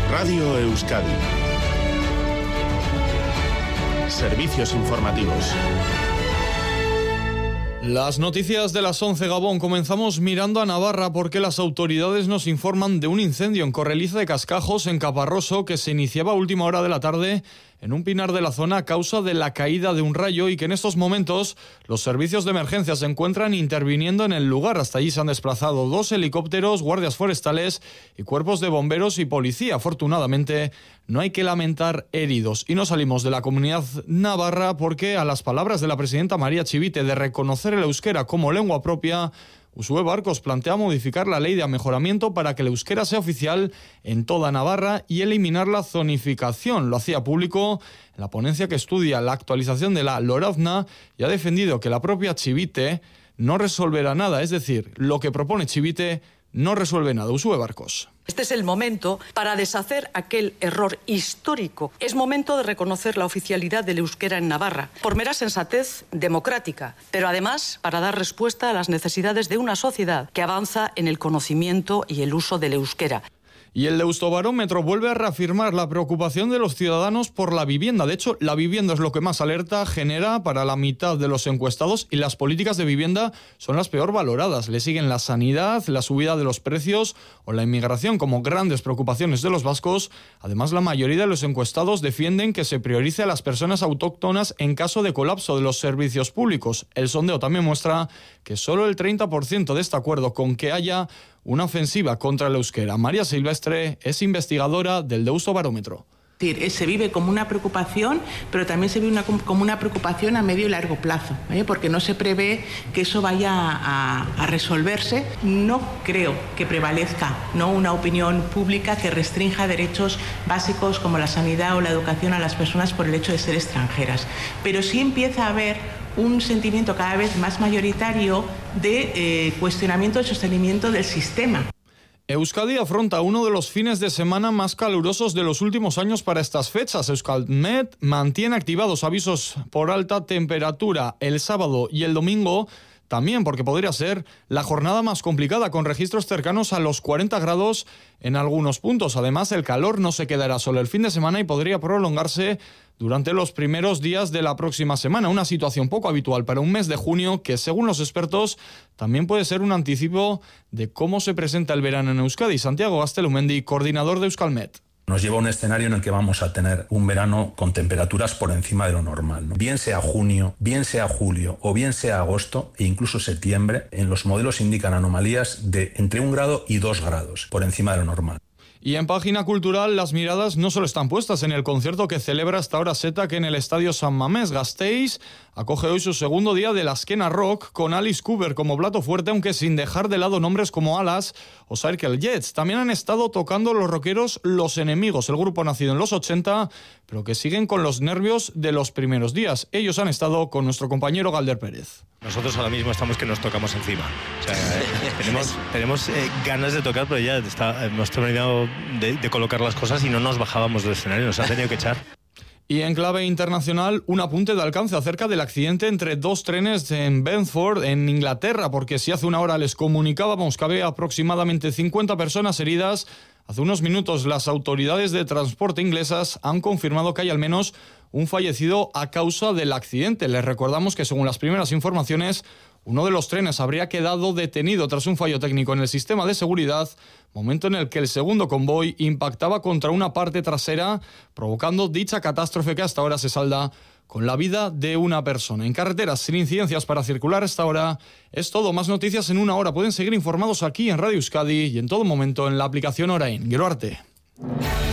Radio Euskadi. Servicios informativos. Las noticias de las 11, Gabón. Comenzamos mirando a Navarra porque las autoridades nos informan de un incendio en Correliza de Cascajos, en Caparroso, que se iniciaba a última hora de la tarde en un pinar de la zona a causa de la caída de un rayo y que en estos momentos los servicios de emergencia se encuentran interviniendo en el lugar. Hasta allí se han desplazado 2 helicópteros, guardias forestales y cuerpos de bomberos y policía. Afortunadamente no hay que lamentar heridos. Y no salimos de la comunidad navarra porque a las palabras de la presidenta María Chivite de reconocer el euskera como lengua propia, Uxue Barkos plantea modificar la ley de amejoramiento para que el euskera sea oficial en toda Navarra y eliminar la zonificación. Lo hacía público en la ponencia que estudia la actualización de la Lorovna y ha defendido que la propia Chivite no resolverá nada. Es decir, lo que propone Chivite no resuelve nada. Uxue Barkos. Este es el momento para deshacer aquel error histórico. Es momento de reconocer la oficialidad del euskera en Navarra, por mera sensatez democrática, pero además para dar respuesta a las necesidades de una sociedad que avanza en el conocimiento y el uso del euskera. Y el Deustobarómetro vuelve a reafirmar la preocupación de los ciudadanos por la vivienda. De hecho, la vivienda es lo que más alerta genera para la mitad de los encuestados y las políticas de vivienda son las peor valoradas. Le siguen la sanidad, la subida de los precios o la inmigración como grandes preocupaciones de los vascos. Además, la mayoría de los encuestados defienden que se priorice a las personas autóctonas en caso de colapso de los servicios públicos. El sondeo también muestra que solo el 30% de este acuerdo con que haya una ofensiva contra el euskera. María Silvestre es investigadora del Deustobarómetro. Se vive como una preocupación, pero también se vive como una preocupación a medio y largo plazo, porque no se prevé que eso vaya a resolverse. No creo que prevalezca una opinión pública que restrinja derechos básicos como la sanidad o la educación a las personas por el hecho de ser extranjeras, pero sí empieza a haber un sentimiento cada vez más mayoritario de cuestionamiento del sostenimiento del sistema. Euskadi afronta uno de los fines de semana más calurosos de los últimos años para estas fechas. Euskalmet mantiene activados avisos por alta temperatura el sábado y el domingo, también porque podría ser la jornada más complicada, con registros cercanos a los 40 grados en algunos puntos. Además, el calor no se quedará solo el fin de semana y podría prolongarse durante los primeros días de la próxima semana. Una situación poco habitual para un mes de junio que, según los expertos, también puede ser un anticipo de cómo se presenta el verano en Euskadi. Santiago Gaztelumendi, coordinador de Euskalmet. Nos lleva a un escenario en el que vamos a tener un verano con temperaturas por encima de lo normal, ¿no? Bien sea junio, bien sea julio o bien sea agosto e incluso septiembre, en los modelos indican anomalías de entre 1 grado y 2 grados por encima de lo normal. Y en página cultural, las miradas no solo están puestas en el concierto que celebra hasta ahora Setac en el Estadio San Mamés. Gasteiz acoge hoy su segundo día de la Azkena Rock con Alice Cooper como plato fuerte, aunque sin dejar de lado nombres como Alas o Circle Jets. También han estado tocando los rockeros Los Enemigos, el grupo nacido en los 80, pero que siguen con los nervios de los primeros días. Ellos han estado con nuestro compañero Galder Pérez. Nosotros ahora mismo estamos que nos tocamos encima. O sea, tenemos ganas de tocar, pero ya hemos terminado de colocar las cosas y no nos bajábamos del escenario, nos han tenido que echar. Y en clave internacional, un apunte de alcance acerca del accidente entre 2 trenes en Bedford, en Inglaterra, porque si hace una hora les comunicábamos que había aproximadamente 50 personas heridas, hace unos minutos las autoridades de transporte inglesas han confirmado que hay al menos un fallecido a causa del accidente. Les recordamos que, según las primeras informaciones, uno de los trenes habría quedado detenido tras un fallo técnico en el sistema de seguridad, momento en el que el segundo convoy impactaba contra una parte trasera, provocando dicha catástrofe que hasta ahora se salda con la vida de una persona. En carreteras sin incidencias para circular hasta ahora es todo. Más noticias en una hora. Pueden seguir informados aquí en Radio Euskadi y en todo momento en la aplicación Orain. Gero arte.